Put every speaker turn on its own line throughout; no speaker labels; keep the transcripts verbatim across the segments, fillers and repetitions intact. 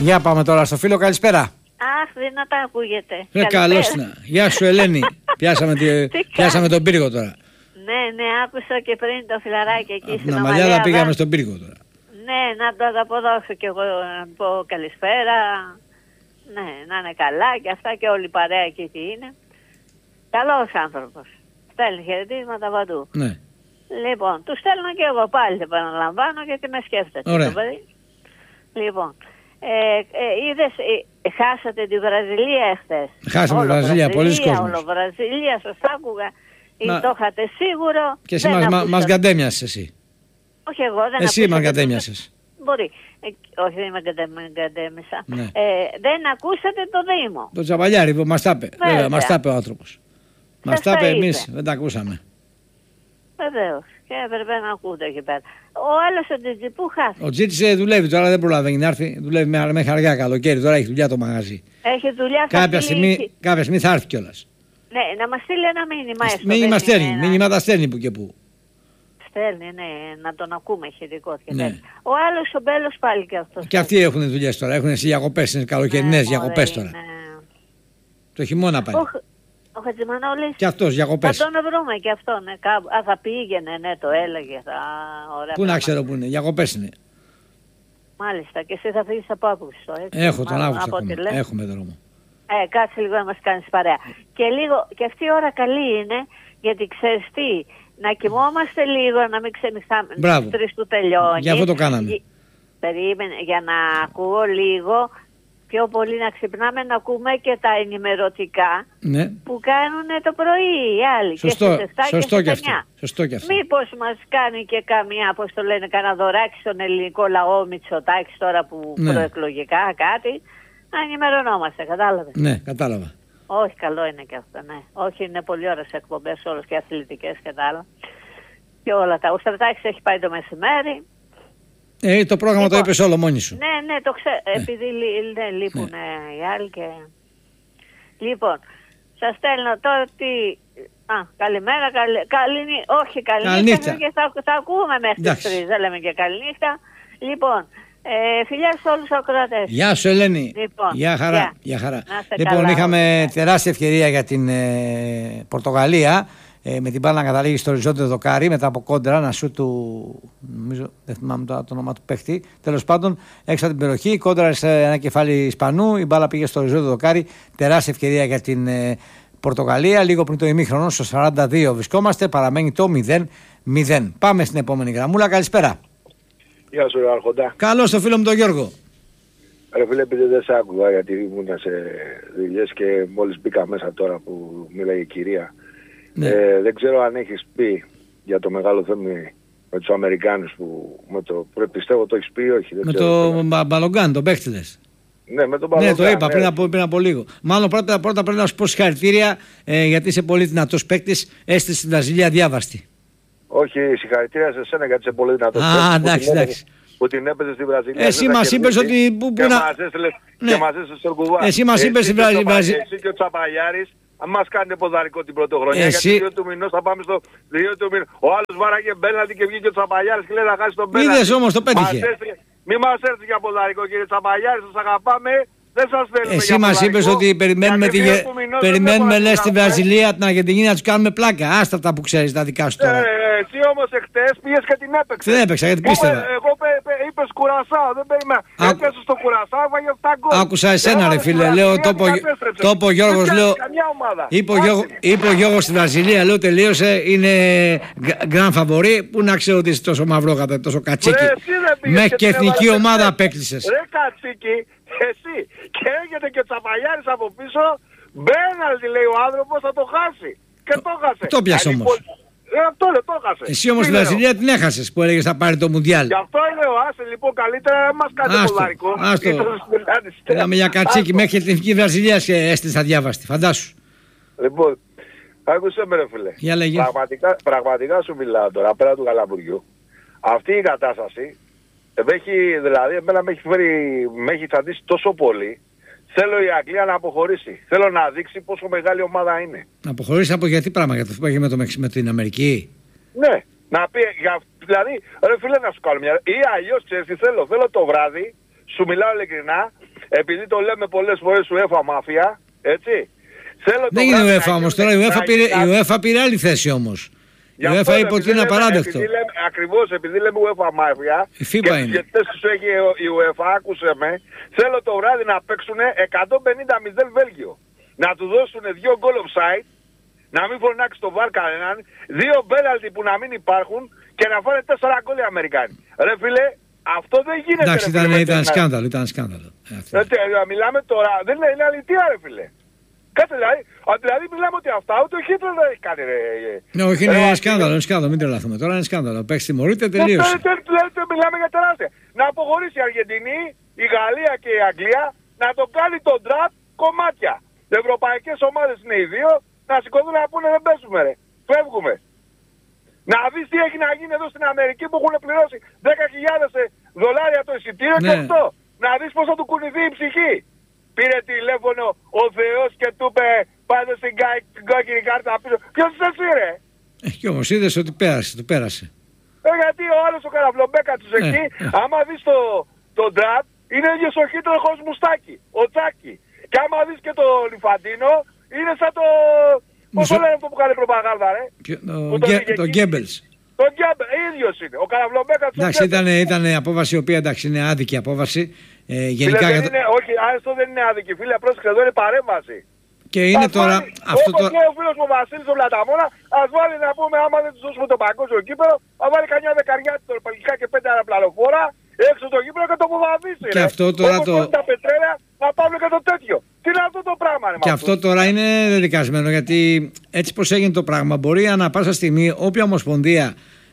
Για πάμε τώρα στο φίλο, καλησπέρα.
Αχ, δυνατά ακούγεται.
Ε, καλώς να. Γεια σου Ελένη. πιάσαμε, τη... πιάσαμε τον πύργο τώρα.
Ναι, ναι, άκουσα και πριν το φιλαράκι εκεί στην
Ομαλιάδα. Να μαλλιάδα πήγαμε στον πύργο τώρα.
Ναι, να το αποδώσω κι εγώ, να πω καλησπέρα. Ναι, να είναι καλά και αυτά και όλη η παρέα εκεί τι είναι. Καλός άνθρωπος. Στέλνει χαιρετίσματα παντού.
Ναι.
Λοιπόν, του στέλνω και εγώ πάλι, δεν επαναλαμβάνω γιατί με σκέφτεται.
Ωραία.
Λοιπόν, ε, ε, είδες, ε, χάσατε τη Βραζιλία εχθές.
Χάσαμε τη Βραζιλία, πολλοί κόσμος.
Όλο Βραζιλία, σας άκουγα. Μα... Το είχατε σίγουρο.
Και εσύ μας, μα, μας γκαντέμιασες εσύ.
Όχι εγώ, δεν
Εσύ μας γκαντέμιασες.
Μπορεί. Ε, όχι, δεν με γκαντέμισα.
Ναι.
Ε, δεν ακούσατε το Δήμο.
Το Τσαβαλιάρη, μας τα είπε. Βέβαια, μας τα είπε ο άνθρωπος. Μας τα είπε εμείς, δεν τα ακούσαμε.
Βεβαίως. Και έπρεπε να ακούτε εκεί πέρα. Ο άλλος ο Τζίτζι που χάθηκε.
Ο Τζίτζι δουλεύει τώρα, δεν προλαβαίνει να έρθει. Δουλεύει μέχρι αργά καλοκαίρι, τώρα έχει δουλειά το μαγαζί.
Έχει δουλειά
κάποια στιγμή, κάποια στιγμή θα έρθει κιόλας.
Ναι, να μας στείλει ένα μήνυμα έστω.
Μήνυμα στέλνει, ένα... μήνυμα τα στέλνει που και που.
Στέλνει, ναι, να τον ακούμε σχετικό και
ναι.
Ο άλλος ο Μπέλος πάλι και αυτός.
Και αυτοί έχουν δουλειές τώρα, έχουν διακοπές, είναι καλοκαιρινές διακοπές τώρα. Το χειμώνα πάλι.
Ο Χατζημανόλης.
Και αυτός διακοπές.
Θα τον βρούμε και αυτόν. Ναι, κάπου. Α, θα πήγαινε, ναι, το έλεγε. Θα... Ωραία,
πού να ξέρω που είναι, διακοπές είναι.
Μάλιστα, και εσύ θα φύγεις από Αύγουστο.
Έχω τον Αύγουστο. Έχουμε δρόμο.
Ε, κάτσε λίγο να μας κάνεις παρέα. Και, λίγο, και αυτή η ώρα καλή είναι, γιατί ξέρεις τι, να κοιμόμαστε λίγο, να μην ξενυχτάμε.
Μπράβο.
Τρεις που τελειώνει.
Γι' αυτό το κάναμε.
Περίμενε, για να ακούω λίγο. Πιο πολύ να ξυπνάμε να ακούμε και τα ενημερωτικά
ναι.
που κάνουν το πρωί οι άλλοι.
Σωστό,
και στις επτά
σωστό
και
και
στις
αυτό. Σωστό και αυτό.
Μήπως μας κάνει και καμιά, πώς το λένε, κανένα δωράκι στον ελληνικό λαό Μητσοτάκης τώρα που ναι. προεκλογικά κάτι, να ενημερωνόμαστε, κατάλαβες.
Ναι, κατάλαβα.
Όχι, καλό είναι και αυτό, ναι. Όχι, είναι πολύ ωραίες εκπομπές όλες και αθλητικές και τα άλλα. Και όλα τα. Ο Στρατάκης έχει πάει το μεσημέρι.
Ε, το πρόγραμμα λοιπόν, το είπες όλο μόνη σου.
Ναι, ναι, το ξέρω. Ναι. Επειδή ναι, λείπουν ναι. οι άλλοι και... Λοιπόν, σας στέλνω τώρα τι... Α, καλημέρα, καλη... καλή... όχι καληνύχτα, και θα, θα ακούμε μέχρι τις τρεις, δεν λέμε και καληνύχτα. Λοιπόν, ε, φιλιά σε όλους τους ακροατές.
Γεια σου Ελένη.
Λοιπόν,
γεια χαρά.
Γεια.
Γεια χαρά.
Λοιπόν,
καλά, είχαμε
όλα.
τεράστια ευκαιρία για την ε, Πορτογαλία. Ε, με την μπάλα να καταλήγει στο οριζόντιο δοκάρι μετά από κόντρα, ένα σου του. Νομίζω, δεν θυμάμαι το, το όνομα του παίχτη. Τέλος πάντων, έξω από την περιοχή, κόντρα σε ένα κεφάλι Ισπανού. Η μπάλα πήγε στο οριζόντιο δοκάρι. Τεράστια ευκαιρία για την ε, Πορτογαλία. Λίγο πριν το ημίχρονο, στο σαράντα δύο βρισκόμαστε. Παραμένει το μηδέν μηδέν. Πάμε στην επόμενη γραμμούλα. Καλησπέρα.
Γεια σου, Αρχοντά.
Καλώς το φίλο μου τον Γιώργο.
Ρε φίλε, επειδή δεν σ' άκουγα γιατί ήμουν σε δουλειές και μόλις μπήκα μέσα τώρα που μίλαγε η κυρία. Ναι. Ε, δεν ξέρω αν έχεις πει για το μεγάλο θέμα με τους Αμερικάνους που με το, πιστεύω το έχεις πει ή όχι. Δεν
με
ξέρω,
το Μπα, Μπαλογκάν, τον παίχτη λες.
Ναι, με τον Μπαλογκάν.
Ναι, το είπα
ναι.
πριν, από, πριν από λίγο. Μάλλον πρώτα, πρώτα πρέπει να σου πω συγχαρητήρια ε, γιατί είσαι πολύ δυνατός παίκτης. Έστειλε στην Βραζιλία διάβαστη.
Όχι, συγχαρητήρια σε σένα γιατί είσαι πολύ δυνατός παίκτης.
Α, εντάξει, εντάξει.
Που την έπαιζε στη Βραζιλία.
Εσύ μας είπες ότι... Που,
και
να...
μας έστειλες ναι. στο Κουβά.
Εσύ μας είπες στη Βραζιλία.
Εσύ και ο Τσαπαγιάρης. Αν μας κάνετε ποδαρικό την πρώτη χρονιά,
εσύ...
γιατί δύο του μηνός θα πάμε στο δύο του μηνός. Ο άλλος βάραγε μπέναλτι και βγήκε ο Τσαπαγιάρης και λέει να χάσει τον μπέναλτι.
Είδες όμως το πέτυχε.
Μη μας έρθει για ποδαρικό κύριε Τσαπαγιάρη, σας αγαπάμε. Δεν σας θέλουμε.
Εσύ μας είπες ότι περιμένουμε, τη... περιμένουμε λες στη Βραζιλία την Αργεντινή να τους κάνουμε πλάκα. Άστα αυτά που ξέρεις τα δικά σου τώρα.
Ε, εσύ όμως εχθές πήγες και την έπαιξες.
Δεν έπαιξα γιατί πίστευα.
Εγώ είπες Κουρασάο, δεν περίμενα. Έπαιξες στο Κουρασάο, βάγε επτά γκολ.
Άκουσα εσένα ρε φίλε, λέω το είπε ο Γιώργος, λέω. Είπε ο Γιώργος στη Βραζιλία, λέω τελείωσε, είναι grand favori. Πού να ξέρω ότι είσαι τόσο μαυρόγατα, τόσο κατσίκι. Μέχρι και εθνική ομάδα απέκτησες.
Ρε κατσίκι. Εσύ και έρχεται και ο Τσαπαγιάρης από πίσω, μπέναλτι λέει ο άνθρωπος θα το χάσει και το χάσε.
Το πιάσε όμως.
Ε, αυτό λέει, το χάσε.
Εσύ όμως στη Βραζιλία την έχασες που έλεγες θα πάρει το Μουντιάλ.
Γι' αυτό λέω άσε λοιπόν καλύτερα μας κάνει ποδαρικό.
Άστο, είδαμε για κατσίκι μέχρι την εθνική Βραζιλία έστειλες αδιάβαστη, φαντάσου.
Λοιπόν, άκουσε με ρε φίλε.
Για λέγε.
Πραγματικά, πραγματικά σου μιλάω τώρα πέρα του Καλαμπουριού. Αυτή η κατάσταση με έχει, δηλαδή εμένα με έχει φέρει, με έχει τσαντήσει τόσο πολύ. Θέλω η Αγγλία να αποχωρήσει. Θέλω να δείξει πόσο μεγάλη ομάδα είναι.
Να αποχωρήσει από γιατί πράγμα, για το που έγινε με, το, με την Αμερική.
Ναι, να πει, για, δηλαδή, ρε φίλε να σου κάνω μια... Ή αλλιώς ξέρεις τι θέλω, θέλω το βράδυ, σου μιλάω ειλικρινά, επειδή το λέμε πολλές φορές UEFA μάφια, έτσι. Θέλω
δεν είναι η UEFA όμως τώρα, η UEFA πήρε, η UEFA πήρε άλλη θέση όμως. Η UEFA είπε ότι είναι απαράδεκτο.
Ακριβώς επειδή λέμε UEFA μάφια
και
τους διαιτητές τους έχει η UEFA, άκουσε με, θέλω το βράδυ να παίξουν εκατόν πενήντα μηδέν Βέλγιο. Να του δώσουν δύο goal offside, να μην φωνάξει το βαρ κανέναν, δύο πέναλτι που να μην υπάρχουν και να φάνε τέσσερα γκολ οι Αμερικάνοι. Ρε φίλε, αυτό δεν γίνεται.
Εντάξει,
ρε,
ήταν,
φίλε,
ήταν σκάνδαλο, ήταν σκάνδαλο.
Ε, μιλάμε τώρα, δεν είναι, είναι αλήθεια ρε φίλε. Κάτσε δηλαδή, δηλαδή μιλάμε ότι αυτά ούτε ο Χίτλερ δεν έχει κάνει ρε.
Ναι, όχι, είναι ε, σκάνδαλο, είναι σκάνδαλο, μην τρελαθούμε. Τώρα είναι σκάνδαλο. Παίξει τιμωρείται, τελείωσε.
Δηλαδή μιλάμε για τεράστια. Να αποχωρήσει η Αργεντινή, η Γαλλία και η Αγγλία να το κάνει το draft κομμάτια. Οι ευρωπαϊκές ομάδες είναι οι δύο, να σηκωθούν να πούνε δεν παίζουμε ρε. Φεύγουμε. Να δεις τι έχει να γίνει εδώ στην Αμερική που έχουν πληρώσει δέκα χιλιάδες δολάρια το εισιτήριο ναι. Και αυτό. Να δεις πώς θα του κουνηθεί η ψυχή. Πήρε τηλέφωνο ο Θεός και του είπε πάτε στην κόκκινη κάρτα πίσω. Ποιος είσαι εσύ ρε.
Ε, κι όμως είδες ότι πέρασε, το πέρασε.
Ε, γιατί ο άλλος ο Καραβλομπέκα τους εκεί, ε, ε. άμα δεις το, το ντραπ, είναι ίδιος ο Χίτλερ Μουστάκι, ο Τσάκι. Και άμα δεις και το Λιφαντίνο, είναι σαν το... Πώς το λένε αυτό που κάνει προπαγάνδα ρε.
Το Γκέμπελς.
Το Γκέμπελς, ίδιος είναι. Ο Καραβλομπέκα τους.
Εντάξει, ήταν, ήταν απόβαση η οποία εντάξει είναι άδικη απόβαση. Ε, γενικά
φίλε, δεν είναι, όχι, αυτό δεν είναι άδικη. Φίλε, πρόσεξε, εδώ είναι παρέμβαση.
Και είναι
ας
τώρα...
Βάλει,
αυτό
όπως
το...
λέει ο φίλος μου Βασίλης ο Πλαταμόνα, ας βάλει να πούμε άμα δεν τους δώσουμε το παγκόσμιο κύπελλο, θα βάλει κανιά δεκαριά τορπαλικά και πέντε αεροπλανοφόρα έξω το κύπελλο και το βομβαρδίσει.
Και ρε. Αυτό τώρα
όπως
το...
τα πετρέλαια να πάμε και το τέτοιο. Τι είναι αυτό το πράγμα ρε.
Και αυτό τώρα είναι δεδικασμένο γιατί έτσι πως έγινε το πράγμα μπορεί ανά πάσα στιγμή όποια ομοσπονδία,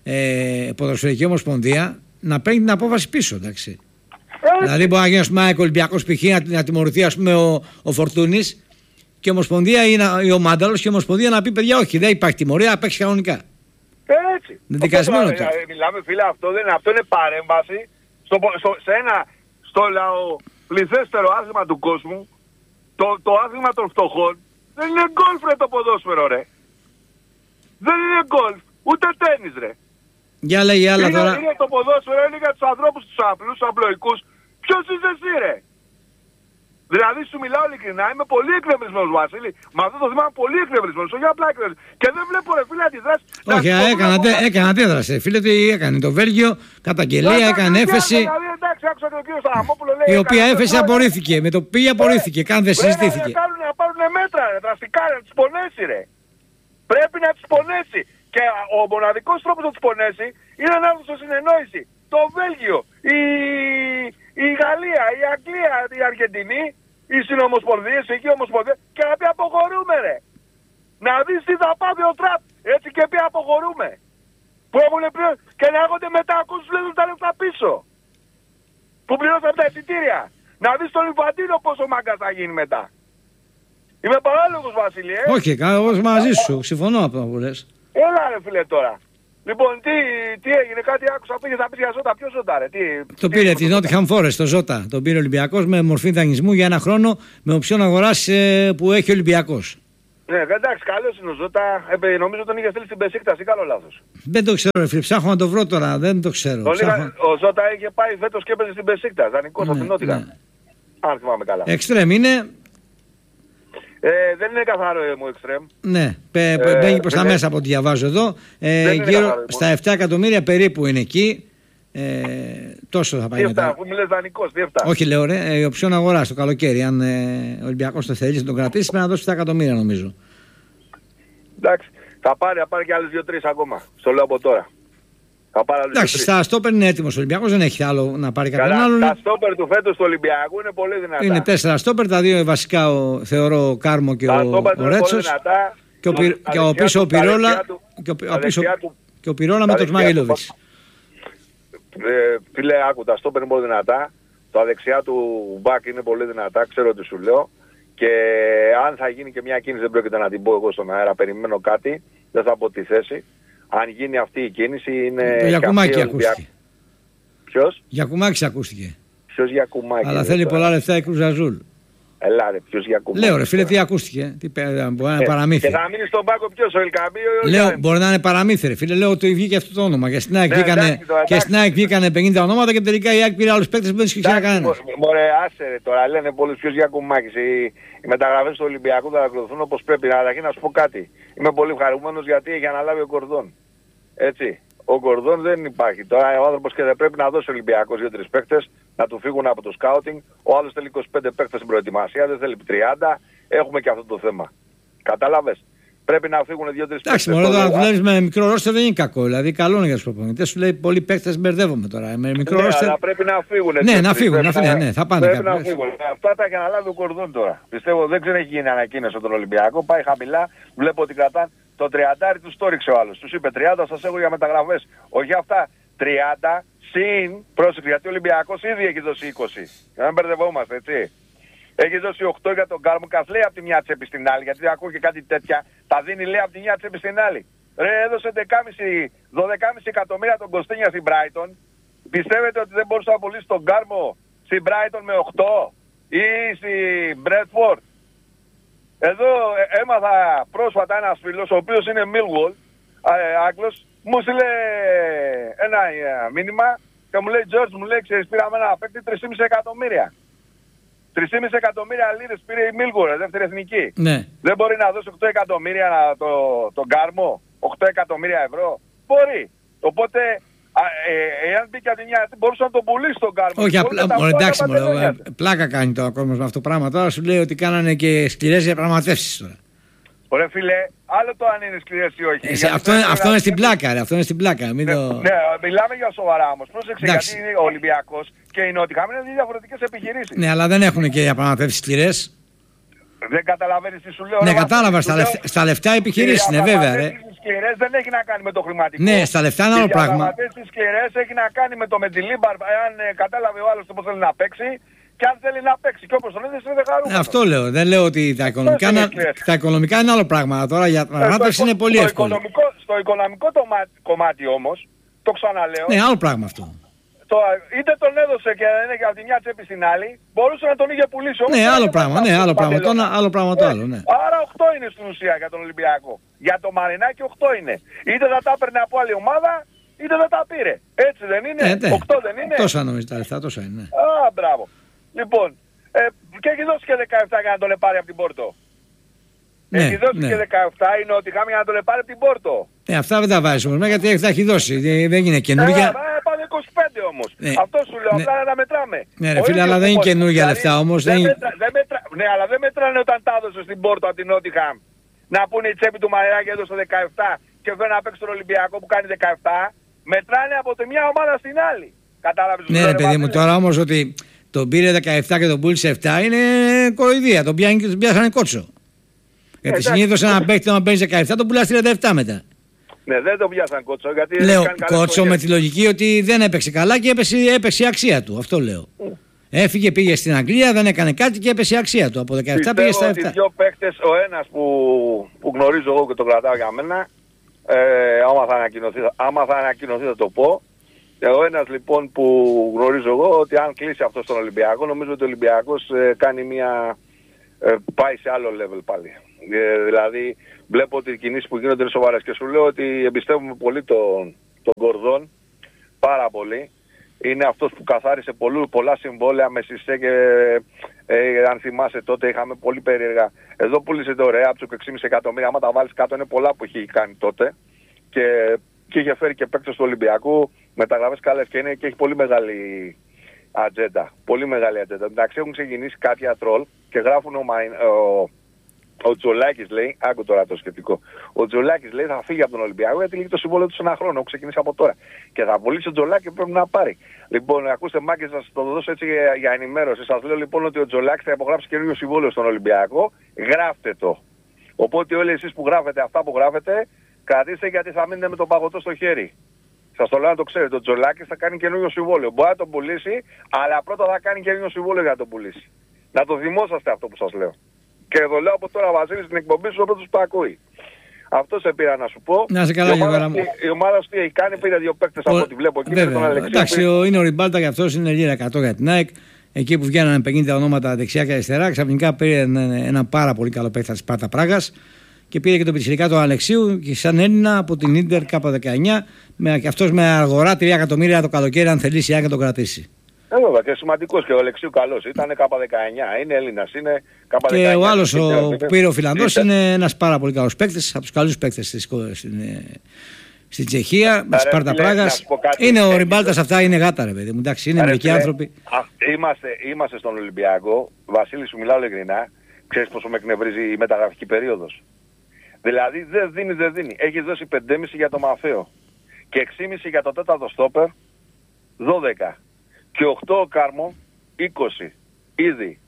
ε, ποδοσφαιρική ομοσπονδία να παίρνει την απόφαση πίσω, εντάξει. Ε, δηλαδή μπορεί να γίνει ο Μάικ Ολυμπιακός π.χ. να, να τιμωρηθεί ας πούμε ο, ο Φορτούνης και η ομοσπονδία ή ο Μάνταλος και η ομοσπονδία να πει παιδιά όχι δεν υπάρχει τιμωρία, να παίξει κανονικά.
Έτσι.
Δεδικασμένο τώρα.
Μιλάμε φίλε, αυτό, δεν είναι, αυτό είναι παρέμβαση στο, στο, σε ένα στο λαό πληθέστερο άθλημα του κόσμου, το, το άθλημα των φτωχών. Δεν είναι γκολφ ρε το ποδόσφαιρο ρε. Δεν είναι γκολφ, ούτε τένις ρε.
Για λέγει άλλα
είναι,
τώρα.
Είναι το ποδόσφαιρο, είναι για τους ανθρώπους τους απλούς, τους απλοϊκούς. Ποιος είσαι εσύ ρε. Δηλαδή σου μιλάω ειλικρινά, είμαι πολύ εκνευρισμένος Βασίλη. Με αυτό το θέμα είμαι πολύ εκνευρισμένος, όχι απλά εκνευρισμένος. Και δεν βλέπω ρε φίλε αντιδράσεις.
Όχι, έκανα, τε, έκανα αντίδραση. Φίλε τι έκανε το Βέλγιο, καταγγελία, έκανε έφεση.
Δηλαδή εντάξει, άκουσα και τον κύριο Σαραμόπουλο λέει.
Η οποία έφεση απορρίφθηκε, με το πήγε απορρίφθηκε, καν δεν συζητήθηκε.
Πρέπει να πάρουν μέτρα ρε, δραστικά να τους πονέσει ρε. Πρέπει να τους πονέσει. Και ο μοναδικός τρόπος να τους πονέσει είναι να έρθουν στο συνεννόηση. Το Βέλγιο, η, η Γαλλία, η Αγγλία, η Αργεντινή, οι συνομοσπονδίες, οι εκεί ομοσπονδίες και να πει αποχωρούμε ρε. Να δεις τι θα πάθει ο Τραμπ. Έτσι και πει αποχωρούμε. Που έχουν πληρώσει και να έρχονται μετά ακούς τους λένε τα λεφτά πίσω. Που πληρώσαν τα εισιτήρια. Να δεις τον Λιφαντίνο πόσο μάγκας θα γίνει μετά. Είμαι παράλογος Βασίλη, ε.
Όχι, εγώ μαζί σου, συμφωνώ από αυτό που λες.
Έλα ρε φίλε τώρα. Λοιπόν, τι, τι έγινε, κάτι άκουσα, πήγε θα πεις για Ζώτα, ποιο Ζώτα ρε, τι...
Το πήρε τη Νότιχαμ Φόρεστ, το Ζώτα, τον πήρε ο Ολυμπιακός με μορφή δανεισμού για ένα χρόνο με οψιόν αγοράς ε, που έχει ο Ολυμπιακός.
Ναι, εντάξει, καλός είναι ο Ζώτα, ε, νομίζω τον είχε στείλει στην Μπεσίκτας ή καλό λάθος.
Δεν το ξέρω ρε φίλε, ψάχνω να το βρω τώρα, δεν το ξέρω.
Ο,
ψάχνω...
ο Ζώτα είχε πάει φέτος και έπαιζε στην Μπεσίκτας, δανεικός ναι, από την Νότιχαμ. Ναι. Αν θυμάμαι καλά.
Εξτρέμ είναι...
Ε, δεν είναι καθαρό ε, μου εξτρέμ.
Ναι, ε, μπαίνει προς τα μέσα από ό,τι διαβάζω εδώ. Ε, γύρω καθαρό, στα επτά εκατομμύρια περίπου είναι εκεί. Ε, τόσο θα πάει
τι εφτά,
μετά.
Που μιλες δανεικός, τι εφτά.
Όχι λέω ρε, η οψιόν αγορά το καλοκαίρι. Αν ε, ο Ολυμπιακός το θέλει να τον κρατήσει πρέπει να δώσει επτά εκατομμύρια νομίζω.
Εντάξει, θα πάρει, θα πάρει και άλλες δύο τρεις ακόμα. Στο λέω από τώρα.
Εντάξει, στα στόπερ είναι έτοιμος ο Ολυμπιακός, δεν έχει άλλο να πάρει κάποιον άλλον.
Τα στόπερ του φέτος του Ολυμπιακού είναι πολύ δυνατά.
Είναι τέσσερα στόπερ, τα δύο βασικά ο, θεωρώ ο Κάρμο και τα ο, ο Ρέτσος. Και ο, πι, και ο πίσω ο Πυρόλα και ο, ο, πίσω, και ο Πυρόλα με τον Σμαγιλόβιτς.
Ε, φίλε, άκου, τα στόπερ είναι πολύ δυνατά. Τα δεξιά του μπακ είναι πολύ δυνατά, ξέρω τι σου λέω. Και αν θα γίνει και μια κίνηση δεν πρόκειται να την πω εγώ στον αέρα, περιμένω κάτι, δεν θα πω τη θέση. Αν γίνει αυτή η κίνηση είναι...
Το Γιακουμάκη ακούστηκε.
Ποιος?
Γιακουμάκης ακούστηκε.
Ποιος Γιακουμάκη?
Αλλά θέλει τώρα πολλά λεφτά η Κρουζ Αζούλ.
Ελά ρε, ποιος Γιακουμάκης.
Λέω ρε φίλε, τι ακούστηκε. Τι, μπορεί να είναι παραμύθι.
Και θα μείνει στον πάγκο ποιος, ο Ελκαμπή ή ο
Λέω,
Γιάννης.
μπορεί να είναι παραμύθι ρε φίλε. Λέω ότι βγήκε αυτό το όνομα. Και στην ΑΕΚ βγήκανε, ναι, βγήκανε πενήντα ονόματα και τελικά η ΑΕΚ πήρε άλλους παίκτες που δεν τους ξέρει κανένας.
Μωρέ, άσε ρε, τώρα λένε πολλούς ποιος Γιακουμάκης. Οι, οι μεταγραφές του Ολυμπιακού θα ακολουθούν όπως πρέπει. Αλλά να σου πω κάτι. Είμαι πολύ χαρούμενος γιατί έχει αναλάβει ο Κορδόν. Έτσι. Ο Κορδόν δεν υπάρχει. Τώρα ο άνθρωπος και δεν πρέπει να δώσει ο Ολυμπιακός δύο τρεις παίκτες να του φύγουν από το σκάουτινγκ. Ο άλλος θέλει είκοσι πέντε παίκτες στην προετοιμασία, δεν θέλει τριάντα. Έχουμε και αυτό το θέμα. Κατάλαβες. Πρέπει να φύγουν δύο τρεις παίκτες.
Εντάξει, μόνο να δουλεύεις με μικρό ρόστερ δεν είναι κακό. Δηλαδή, καλό είναι για τους προπονητές. Σου λέει πολλοί παίκτες μπερδεύομαι τώρα. Με μικρό
ναι,
ρόστερ.
Αλλά πρέπει να φύγουν.
Ναι, να φύγουν. Να φύγουν ναι, θα πάνε
πρέπει
κάποιοι.
να φύγουν. Αυτά τα έχει αναλάβει ο Κορδόν τώρα. Πιστεύω δεν ξέρω έχει γίνει ανακοίνωση από τον Ολυμπιακό. Πάει χαμηλά. Βλέπω ότι κρατάνε. Το τριάντα του το ρίξε ο άλλος. Τους είπε τριάντα σας έχω για μεταγραφές. Όχι αυτά. τριάντα συν, πρόσεξε γιατί ο Ολυμπιακός ήδη έχει δώσει είκοσι. Για να μην μπερδευόμαστε, έτσι. Έχει δώσει οκτώ για τον Κάρμουκας, λέει από τη μια τσέπη στην άλλη. Γιατί ακούω και κάτι τέτοια. Τα δίνει λέει από τη μια τσέπη στην άλλη. Ρε έδωσε δώδεκα κόμμα πέντε εκατομμύρια τον Κωστίνια στην Brighton. Πιστεύετε ότι δεν μπορούσε να πουλήσει τον Κάρμο στην Brighton με οκτώ ή στην Bradford. Εδώ έμαθα πρόσφατα ένας φίλος, ο οποίος είναι Millwall, Άγγλος, μου στείλε ένα μήνυμα και μου λέει George, μου λέει ξέρεις πήραμε ένα παίκτη τρία κόμμα πέντε εκατομμύρια. τρία κόμμα πέντε εκατομμύρια λίρες πήρε η Millwall, δεύτερη εθνική.
Ναι.
Δεν μπορεί να δώσει οκτώ εκατομμύρια το, τον Κάρμο, οκτώ εκατομμύρια ευρώ. Μπορεί. Οπότε ε, εάν μπήκε από τη μια, μπορούσε να τον πουλήσει τον Κάρμο.
Όχι, απλά, μωρέ, εντάξει, μωρέ, πλάκα κάνει το κόσμο με αυτό το πράγμα. Τώρα σου λέει ότι κάνανε και σκληρές διαπραγματεύσεις τώρα.
Ωραία φίλε, άλλο το αν είναι σκληρές ή όχι.
Ε, αυτό, είναι, αυτό είναι στην πλάκα, ρε, αυτό είναι στην πλάκα. Μην
ναι,
το...
ναι, μιλάμε για σοβαρά όμως. Πρόσεξε, εντάξει. Γιατί είναι ο Ολυμπιακός και η Νότιχαμ είναι δύο διαφορετικές επιχειρήσεις.
Ναι, αλλά δεν έχουν και διαπραγματεύσεις σκληρές.
Δεν καταλαβαίνεις τι σου λέω.
Ναι, κατάλαβα, στα, λεφ... στα λεφτά επιχειρήσεις είναι βέβαια, ρε.
Οι σκληρές δεν έχει να κάνει με το χρηματικό.
Ναι, στα λεφτά είναι άλλο πράγμα.
Οι σκληρές έχει να κάνει με το Μεντιλίμπαρ, αν ε, κατάλαβε ο άλλος το πώς θέλει να παίξει. Και αν θέλει να παίξει και όπως τον είδες δεν χαρούμενος.
Αυτό λέω. Δεν λέω ότι τα οικονομικά, είναι, τα οικονομικά είναι άλλο πράγμα. Τώρα για πραγματεύση είναι πολύ εύκολο.
Οικονομικό, στο οικονομικό το κομμάτι όμως, το ξαναλέω.
Ναι, άλλο πράγμα αυτό.
Το, είτε τον έδωσε και δεν έχει από τη μια τσέπη στην άλλη, μπορούσε να τον είχε πουλήσει.
Ναι, άλλο πράγμα, ναι, άλλο πράγμα. Το, άλλο πράγμα το άλλο, ναι.
Άρα οκτώ είναι στην ουσία για τον Ολυμπιακό. Για το Μαρινάκι οκτώ είναι. Είτε θα τα έπαιρνε από άλλη ομάδα, είτε δεν τα πήρε. Έτσι δεν είναι.
Ε, ναι.
οκτώ δεν είναι.
Τόσα νομίζω τα λεφτά, τόσα είναι.
Α, μπράβο. Λοιπόν, ε, και έχει δώσει και δεκαεπτά για να τον πάρει από την Πόρτο.
Ναι,
έχει δώσει
ναι.
και δεκαεπτά είναι ότι είχαμε για να τον πάρει από την Πόρτο.
Ναι, αυτά δεν τα βάζεις όμως, γιατί τα έχει δώσει. Δεν είναι καινούργια.
Ε, πάμε είκοσι πέντε όμως.
Ναι.
Αυτό σου λέω,
Ναι.
απλά να τα μετράμε.
Ναι, ρε φίλε, αλλά δεν είναι καινούργια λεφτά όμως.
Δεν
Δεν...
μετρα, δεν μετρα, ναι, αλλά δεν μετράνε όταν τα έδωσε στην Πόρτο από την Νότιχαμ. Να πούνε η τσέπη του Μαρινάκη έδωσε δεκαεπτά και φέρνει να παίξει τον Ολυμπιακό που κάνει δεκαεπτά. Μετράνε από τη μια ομάδα στην άλλη. Κατάλαβες.
Ναι, ρε παιδί μου, τώρα όμως ότι τον πήρε δεκαεπτά και τον πούλησε επτά είναι κοροϊδία. Τον πιάσανε κότσο. Γιατί συνήθως ένα παίκτη να παίζει δεκαεπτά τον πουλάς τριάντα επτά μετά.
Ναι, δεν τον πιάσαν κότσο. Γιατί
λέω
δεν
κότσο με τη λογική ότι δεν έπαιξε καλά και έπεσε, έπεσε η αξία του. Αυτό λέω. Mm. Έφυγε, πήγε στην Αγγλία, δεν έκανε κάτι και έπεσε η αξία του. Από δεκαεπτά πήγε στα επτά.
Οι δύο παίκτες, ο ένας που, που γνωρίζω εγώ και το κρατάω για μένα, ε, άμα, θα ανακοινωθεί, άμα θα ανακοινωθεί θα το πω. Ο ένας λοιπόν που γνωρίζω εγώ ότι αν κλείσει αυτό στον Ολυμπιακό, νομίζω ότι ο Ολυμπιακός ε, κάνει μια, ε, πάει σε άλλο level πάλι. Ε, δηλαδή βλέπω ότι οι κινήσεις που γίνονται είναι σοβαρές και σου λέω ότι εμπιστεύουμε πολύ τον, τον Κορδόν, πάρα πολύ. Είναι αυτός που καθάρισε πολλού, πολλά συμβόλαια με Σισέ και ε, αν θυμάσαι τότε είχαμε πολύ περίεργα. Εδώ πούλησε το Ρέαψουκ έξι κόμμα πέντε εκατομμύρια, άμα τα βάλεις κάτω είναι πολλά που έχει κάνει τότε και, και είχε φέρει και παίκτες του Ολυμπιακού, μεταγραφές καλές και, είναι, και έχει πολύ μεγάλη ατζέντα. Πολύ μεγάλη ατζέντα. Εντάξει έχουν ξεκινήσει κάποια τρόλ και γράφουν ο, ο, ο Τζολάκης λέει, άκου τώρα το σχετικό. Ο Τζολάκης λέει θα φύγει από τον Ολυμπιακό γιατί λύγει το συμβόλαιο του σε ένα χρόνο. Έχω ξεκινήσει από τώρα. Και θα πουλήσει ο Τζολάκη πρέπει να πάρει. Λοιπόν, ακούστε μάγκες, θα σας το δώσω έτσι για, για ενημέρωση. Σας λέω λοιπόν ότι ο Τζολάκης θα υπογράψει καινούριο συμβόλαιο στον Ολυμπιακό. Γράφτε το. Οπότε όλοι εσείς που γράφετε αυτά που γράφετε, κρατήστε γιατί θα μείνετε με τον παγωτό στο χέρι. Σας το λέω να το ξέρετε. Ο Τζολάκης θα κάνει καινούριο συμβόλαιο. Μπορεί να τον πουλήσει, αλλά πρώτα θα κάνει καινούριο συμβόλαιο για να τον πουλήσει. Να το θυμόσαστε αυτό που σας λέω. Και εδώ λέω από τώρα Βασίλη στην εκπομπή σου όπως τους ακούει. Αυτό σε πήρα να σου πω.
Να σε καλά, η, ομάδα,
η ομάδα σου τι έχει κάνει, πήρε δύο παίκτες από ό,τι βλέπω εκεί.
Βέβαια, τον εντάξει, ο, είναι ο Ριμπάλτα για αυτός, είναι λίρα εκατό για την ΑΕΚ. εκεί που βγαίνανε πενήντα ονόματα δεξιά και αριστερά, ξαφνικά πήρε ένα πάρα πολύ καλό παίκτη της Σπάρτα Πράγας και πήρε και τον πιτσιρικά του Αλεξίου και σαν Έλληνα από την Ίντερ Κάπα δεκαεννιά, με, και αυτός με αγορά τρία εκατομμύρια το καλοκαίρι, αν θελήσει, αν και τον κρατήσει.
Ε, βέβαια, και σημαντικός και ο Αλεξίου καλός. Ήταν Κάπα δεκαεννιά, είναι Έλληνας, είναι Κάπα δεκαεννιά.
Και ο άλλος που πήρε ο Φιλανδός είναι ένας πάρα πολύ καλός παίκτης, από τους καλούς παίκτες στην, στην Τσεχία, με τη Σπάρτα Πράγας. Είναι ο Ριμπάλτας, αυτά είναι γάτα, ρε παιδί μου. Εντάξει, είναι μερικοί άνθρωποι.
Α, είμαστε, είμαστε στον Ολυμπιακό. Βασίλη, σου μιλάω ειλικρινά. Ξέρεις πόσο με εκνευρίζει η μεταγραφική περίοδος. Δηλαδή δεν δίνει, δεν δίνει. Έχει δώσει πέντε κόμμα πέντε για το Μαθαίο και έξι κόμμα πέντε για το τέταρτο στόπερ, δώδεκα. Και οκτώ ο Κάρμο, είκοσι. Ήδη.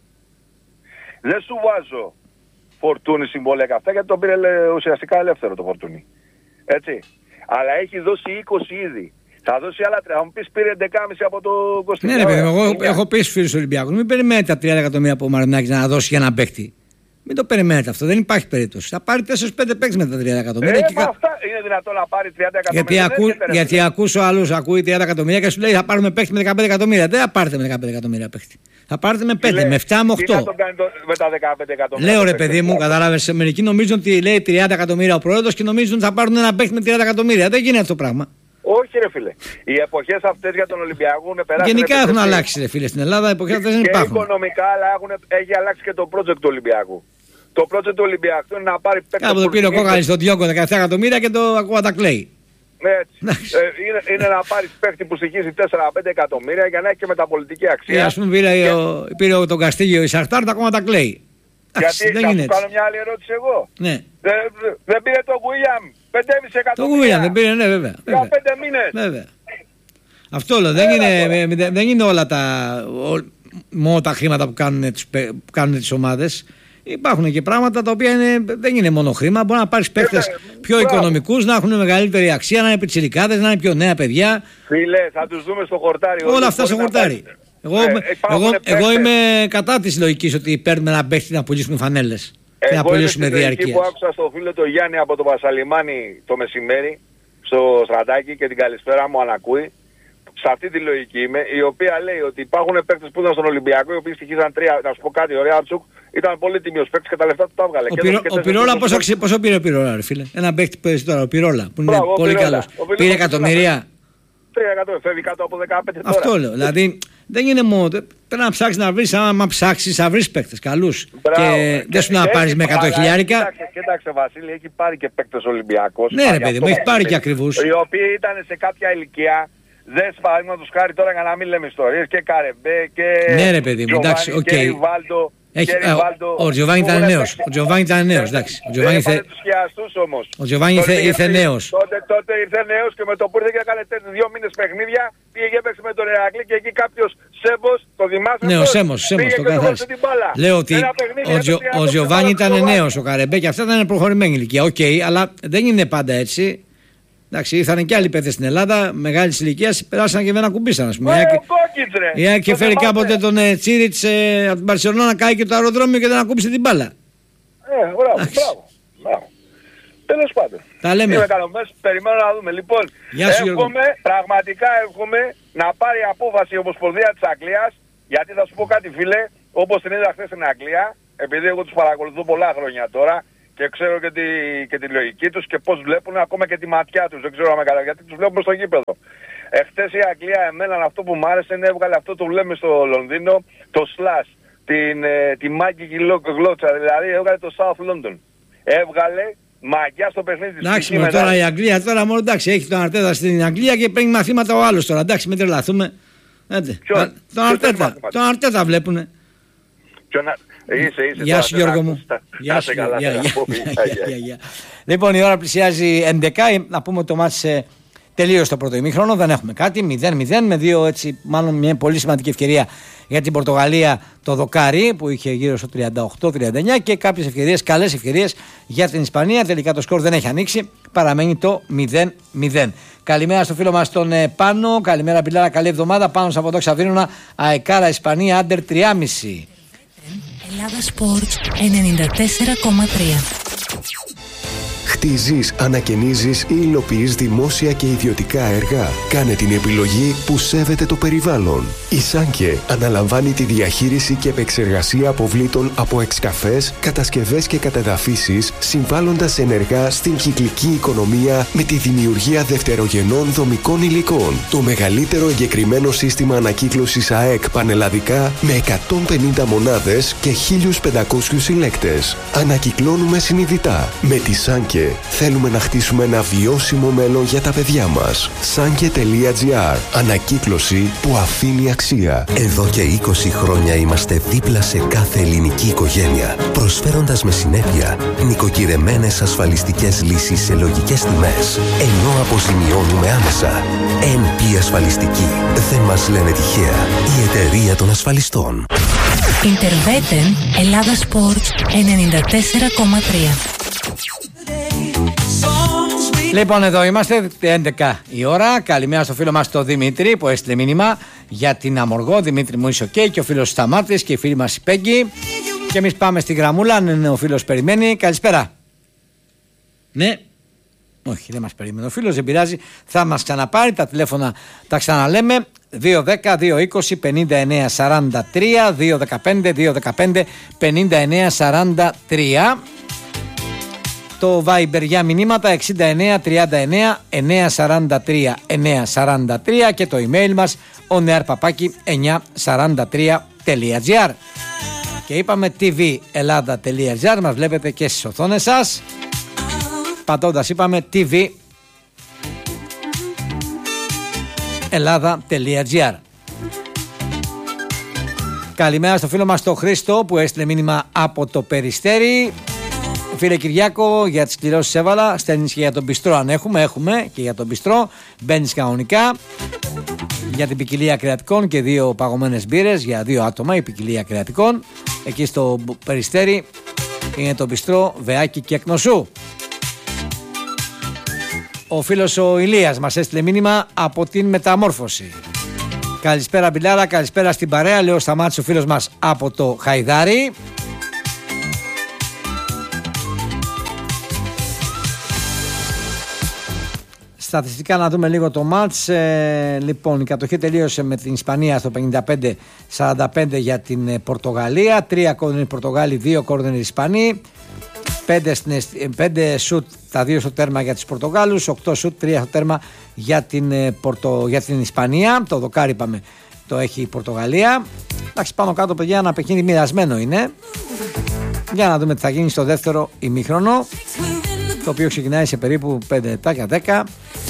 Δεν σου βάζω Φορτούνι συμβόλαια και αυτά γιατί τον πήρε ουσιαστικά ελεύθερο το Φορτούνι. Έτσι. Αλλά έχει δώσει είκοσι ήδη. Θα δώσει άλλα τρία. Θα μου πεις πήρε έντεκα κόμμα πέντε από το Κωστινό.
Ναι, ρε παιδί, εγώ έχω πει στους φίλους του Ολυμπιακού, μην περιμένετε τα τριάντα εκατομμύρια από ο Μαρινάκης να δώσει για ένα παίκτη. Μην το περιμένετε αυτό, δεν υπάρχει περίπτωση. Θα πάρει τέσσερα πέντε παίκτες με τα τριάντα εκατομμύρια.
Ε,
και...
μα αυτά είναι δυνατόν να πάρει τριάντα εκατομμύρια.
Γιατί, ακού... γιατί ακούς ο άλλος ακούει τριάντα εκατομμύρια και σου λέει θα πάρουμε παίκτη με δεκαπέντε εκατομμύρια. Δεν θα πάρετε με δεκαπέντε εκατομμύρια παίκτη. Θα πάρετε με πέντε, με επτά, με οκτώ.
Τι να τον κάνει το... με τα δεκαπέντε εκατομμύρια.
Λέω ρε παιδί μου, κατάλαβες. Μερικοί νομίζουν ότι λέει τριάντα εκατομμύρια ο πρόεδρος και νομίζουν ότι θα πάρουν ένα παίκτη με τριάντα εκατομμύρια. Δεν γίνεται αυτό το πράγμα.
Όχι ρε φίλε. Οι εποχές αυτές για τον Ολυμπιακό έχουν περάσει.
Γενικά έχουν αλλάξει ρε φίλε στην Ελλάδα, οι εποχές αυτές δεν υπάρχουν.
Και οικονομικά αλλά έχουν... έχει αλλάξει και το project του Ολυμπιακού. Το project του Ολυμπιακού είναι να πάρει παίκτες.
Κάπου το πήρε ο Κόκαλης στον Διόγκο δεκαεπτά εκατομμύρια και το ακούω τα κλαίει.
Έτσι. ε, είναι, είναι να πάρεις παίκτη που στοιχίζει τέσσερα πέντε εκατομμύρια για να έχει και μεταπολιτική αξία.
Ε, ας πούμε πήρε, και... ο, πήρε ο, τον Καστίγιο η Σαρτάρ, τα ακόμα τα κλαίει.
Γιατί θα σου κάνω μια άλλη ερώτηση εγώ.
Ναι.
Δεν δε πήρε τον Γουίλιαμ πέντε κόμμα πέντε εκατομμύρια.
Το Γουίλιαμ δεν πήρε, ναι βέβαια.
Για πέντε μήνες.
Βέβαια. Αυτό λέω, δεν είναι, δεν είναι όλα τα, μόνο τα χρήματα που κάνουν, που κάνουν τις ομάδες. Υπάρχουν και πράγματα τα οποία είναι, δεν είναι μόνο χρήμα. Μπορεί να πάρεις παίκτες πιο οικονομικούς, να έχουν μεγαλύτερη αξία, να είναι πιτσιρικάδες, να είναι πιο νέα παιδιά.
Φίλε, θα τους δούμε στο χορτάρι.
Όλα αυτά στο χορτάρι. Εγώ, ε, εγώ, εγώ είμαι κατά της λογικής ότι παίρνουμε ένα παίκτη να πουλήσουμε φανέλες και να πουλήσουμε διαρκείας.
Εγώ που άκουσα στο φίλο το Γιάννη από το Βασαλιμάνι το μεσημέρι στο Στρατάκι και την καλησπέρα μου αν ακούει. Σε αυτή τη λογική είμαι, η οποία λέει ότι υπάρχουν παίκτες που ήταν στον Ολυμπιακό, οι οποίοι στοιχίζαν τρία, να σου πω κάτι, ο Ριάτσουκ ήταν πολύ τιμιος παίκτης και τα λεφτά του τα έβγαλε.
Ο, πυρό, ο Πυρόλα πόσο, πόσο πήρε ο Πυρόλα ρε φίλε, ένα παίκτη που παίζει τώρα, ο Πυρόλα που είναι Μπράβο, πολύ καλός, πήρε εκατομμυρία.
τρία εκατομμύρια, φεύγει κάτω από δεκαπέντε τώρα.
Αυτό λέω, δηλαδή δεν είναι μόνο, πρέπει να ψάξεις να βρεις, άμα ψάξεις θα βρεις παίκτες καλούς.
Μπράβο,
και δεν σου να πάρεις με εκατό χιλιάρικα.
Κοίταξε, κοίταξε Βασίλη, έχει πάρει και παίκτες Ολυμπιακός.
Ναι ρε παιδί μου, έχει πάρει και ακριβούς.
Οι οποίοι ήταν σε κάποια ηλικία. Δεν παραδείγματος χάρη τώρα για να μην λέμε ιστορίες και Καρεμπέ και
ναι, ρε παιδί μου, εντάξει, οκ. Okay. Ο Τζοβάνι ήταν νέος. Ο Τζοβάνι ήταν νέος, εντάξει. Ο Τζοβάνι ήρθε... Ο Τζοβάνι ήρθε νέος.
Τότε, τότε ήρθε νέος και με το που ήρθε και έκανε δύο μήνες παιχνίδια πήγε έπαιξε με τον Ερακλή και εκεί κάποιος Σέμπος, το θυμάσαι.
Ναι, ο Σέμος, Σέμος το καθάρισε. Λέω ότι ο Τζοβάνι ήταν νέος, ο Καρεμπέ και αυτά ήταν προχωρημένη ηλικία. Οκ, αλλά δεν είναι πάντα έτσι. Εντάξει, ήρθαν και άλλοι παίκτες στην Ελλάδα, μεγάλης ηλικίας, περάσαν και με ένα κουμπίσαν, ας πούμε. Η ΑΕΚ και φέρει κάποτε τον ε, Τσίριτς ε, από την Μπαρσελόνα να κάει και το αεροδρόμιο και δεν ακούμπησε την μπάλα.
Ε, μπράβο, μπράβο, μπράβο. Τέλος πάντων.
Τα λέμε.
Είμαι καλωμένος, περιμένω να δούμε. Λοιπόν, εύχομαι, πραγματικά εύχομαι να πάρει απόφαση η Ομοσπονδία της Αγγλίας, γιατί θα σου πω κάτι φίλε, όπως την είδα χθες στην Αγγλία, επειδή εγώ τους παρακολουθώ πολλά χρόνια τώρα, και ξέρω και τη, και τη λογική τους και πώς βλέπουν ακόμα και τη ματιά τους. Δεν ξέρω αν καλά, γιατί τους βλέπουμε στο γήπεδο. Εχθές η Αγγλία εμένα αυτό που μου άρεσε είναι έβγαλε αυτό που λέμε στο Λονδίνο, το slash, την, ε, τη μάγκικη γλώτσα, δηλαδή έβγαλε το South London. Έβγαλε μαγιά στο παιχνίδι της.
Εντάξει, με τώρα η Αγγλία τώρα μόνο εντάξει, έχει τον Αρτέτα στην Αγγλία και παίρνει μαθήματα ο άλλος τώρα. Εντάξει, μην τρελαθούμε. Τον Αρτέτα, τον Αρτέτα βλέπουνε.
Είσαι, είσαι,
γεια σου Γιώργο μου. Γεια σου. Λοιπόν η ώρα πλησιάζει έντεκα. Να πούμε ότι το μάτς τελείωσε το πρώτο ημίχρονο. Δεν έχουμε κάτι. μηδέν μηδέν με δύο έτσι μάλλον μια πολύ σημαντική ευκαιρία για την Πορτογαλία το δοκάρι που είχε γύρω στο τριάντα οκτώ τριάντα εννιά και κάποιες ευκαιρίες, καλές ευκαιρίες για την Ισπανία. Τελικά το σκορ δεν έχει ανοίξει. Παραμένει το μηδέν μηδέν. Καλημέρα στο φίλο μας τον Πάνο. Καλημέρα Πιλάρα, καλή εβδομάδα. Πάνω από εδώ Ξαβίνονα, Αεκάρα Ισπανία, Άντερ τρία κόμμα πέντε.
Ελλάδα Sports ενενήντα τέσσερα κόμμα τρία. Κτίζεις, ανακαινίζεις ή υλοποιείς δημόσια και ιδιωτικά έργα. Κάνε την επιλογή που σέβεται το περιβάλλον. Η Σάνκε αναλαμβάνει τη διαχείριση και επεξεργασία αποβλήτων από εξκαφές, κατασκευές και κατεδαφίσεις, συμβάλλοντας ενεργά στην κυκλική οικονομία με τη δημιουργία δευτερογενών δομικών υλικών. Το μεγαλύτερο εγκεκριμένο σύστημα ανακύκλωσης ΑΕΚ πανελλαδικά με εκατόν πενήντα μονάδες και χίλιους πεντακόσιους συλλέκτες. Ανακυκλώνουμε συνειδητά. Με τη Σάνκε θέλουμε να χτίσουμε ένα βιώσιμο μέλλον για τα παιδιά μας. Σάνκε τελεία τζι άρ. Ανακύκλωση που αφήνει αξία.
Εδώ και είκοσι χρόνια είμαστε δίπλα σε κάθε ελληνική οικογένεια, προσφέροντας με συνέπεια νοικοκυρεμένες ασφαλιστικές λύσεις σε λογικές τιμές, ενώ αποζημιώνουμε άμεσα. εν πι Ασφαλιστική. Δεν μας λένε τυχαία. Η εταιρεία των ασφαλιστών.
Ιντερβέτεν Ελλάδα Σπορτ ενενήντα τέσσερα κόμμα τρία.
Λοιπόν, εδώ είμαστε, έντεκα η ώρα. Καλημέρα στο φίλο μας τον Δημήτρη που έστειλε μήνυμα για την Αμοργό. Δημήτρη μου, είσαι οκ, και ο φίλος Σταμάτης και η φίλη μας η Πέγγι. Και εμείς πάμε στη γραμμούλα, αν ο φίλος περιμένει. Καλησπέρα. Ναι. Όχι, δεν μας περιμένει ο φίλος, δεν πειράζει. Θα μας ξαναπάρει, τα τηλέφωνα τα ξαναλέμε. δύο δέκα δύο είκοσι πενήντα εννέα σαράντα τρία, δύο δεκαπέντε δύο δεκαπέντε πενήντα εννέα σαράντα τρία. Το Viber για μηνύματα εξήντα εννέα τριάντα εννέα εννιακόσια σαράντα τρία εννιακόσια σαράντα τρία και το email μας oneair παπάκι εννιακόσια σαράντα τρία τελεία τζι άρ. Και είπαμε τι βι Ελλάδα τελεία τζι άρ, μας βλέπετε και στις οθόνες σας. Πατώντας είπαμε τι βι Ελλάδα τελεία τζι άρ. Καλημέρα στο φίλο μας τον Χρήστο που έστειλε μήνυμα από το Περιστέρι. Φίλε Κυριάκο, για τις κληρώσεις έβαλα. Στέλνεις και για τον μπιστρό αν έχουμε. Έχουμε και για τον μπιστρό. Μπαίνεις κανονικά. Για την ποικιλία κρεατικών και δύο παγωμένες μπύρες για δύο άτομα. Η ποικιλία κρεατικών. Εκεί στο Περιστέρι είναι το μπιστρό Βεάκι και Εκνοσού. Ο φίλος ο Ηλίας μας έστειλε μήνυμα από την Μεταμόρφωση. Καλησπέρα Μπιλάρα, καλησπέρα στην παρέα. Λέω Σταμάτης ο φίλος μας από το Χαϊδάρι. Στατιστικά να δούμε λίγο το μάτς. Ε, λοιπόν, η κατοχή τελείωσε με την Ισπανία στο πενήντα πέντε σαράντα πέντε για την ε, Πορτογαλία. Τρία κόρνερ Πορτογάλοι, δύο κόρνερ Ισπανοί. Πέντε, πέντε σουτ, τα δύο στο τέρμα για τους Πορτογάλους. Οκτώ σουτ, τρία στο τέρμα για την, ε, Πορτο, για την Ισπανία. Το δοκάρι είπαμε το έχει η Πορτογαλία. Εντάξει, πάνω κάτω παιδιά ένα παιχνίδι μοιρασμένο είναι. Για να δούμε τι θα γίνει στο δεύτερο ημίχρονο, το οποίο ξεκινάει σε περίπου πέντε λεπτά και δέκα.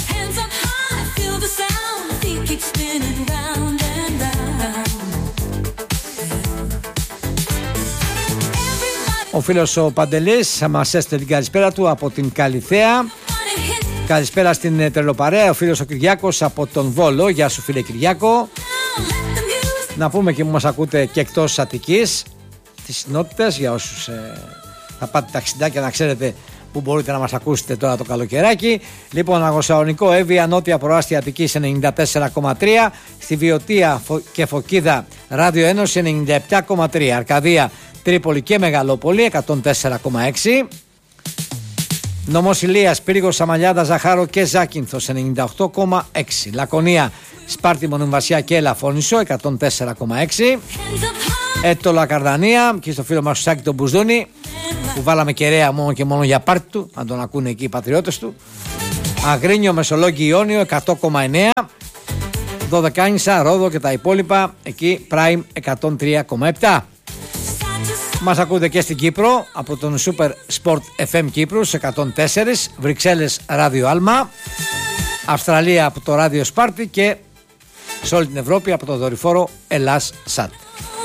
Ο φίλος ο Παντελής μας έστειλε την καλησπέρα του από την Καλιθέα. Καλησπέρα στην τρελοπαρέα. Ο φίλος ο Κυριάκος από τον Βόλο. Γεια σου φίλε Κυριάκο. Να πούμε και που μας ακούτε και εκτός Αττικής, τις συνότητες, για όσους ε, θα πάτε ταξιδάκια να ξέρετε που μπορείτε να μας ακούσετε τώρα το καλοκαιράκι. Λοιπόν, Αγροσαλονικό, Εύβοια, Νότια Προάστια Αττικής ενενήντα τέσσερα κόμμα τρία, στη Βιωτία και Φωκίδα Ράδιο Ένωση ενενήντα επτά κόμμα τρία, Αρκαδία, Τρίπολη και Μεγαλόπολη εκατόν τέσσερα κόμμα έξι, Νομός Ηλίας, Πύργος, Σαμαλιάδα, Ζαχάρο και Ζάκυνθος ενενήντα οκτώ κόμμα έξι, Λακωνία, Σπάρτη, Μονομβασιά και Ελαφώνησο εκατόν τέσσερα κόμμα έξι, Έτολα, Καρδανία και στο φίλο μας ο Σάκη τον Μπουζούνη που βάλαμε κεραία μόνο και μόνο για πάρτι του, αν τον ακούνε εκεί οι πατριώτες του. Αγρίνιο, Μεσολόγγι, Ιόνιο εκατό κόμμα εννέα, Δωδεκάνησα, Ρόδο και τα υπόλοιπα εκεί Prime εκατόν τρία κόμμα επτά. Μας ακούτε και στην Κύπρο από τον Super Sport εφ εμ Κύπρους εκατόν τέσσερα, Βρυξέλλες Ράδιο Άλμα, Αυστραλία από το Ράδιο Σπάρτη και σε όλη την Ευρώπη από το δορυφόρο Ελλάς Σατ.